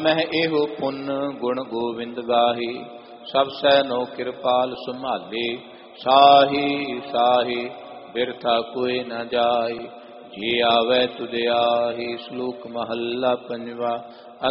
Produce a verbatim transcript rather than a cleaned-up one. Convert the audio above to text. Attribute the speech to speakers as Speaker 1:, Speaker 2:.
Speaker 1: ਮਹਿ ਇਹੋ ਪੁੰਨ ਗੁਣ ਗੋਵਿੰਦ ਗਾਹੀ, ਸਭ ਸੈ ਨੋ ਕਿਰਪਾਲ ਸੰਭਾਲੇ। ਸਾਹੀ ਸਾਹੀ ਬਿਰਥਾ ਕੋਇ ਨ ਜਾਈ, ਜੇ ਆਵੈ ਤੁਧ ਆਹੀ। ਸ਼ਲੋਕ ਮਹੱਲਾ ਪੰਜਵਾ।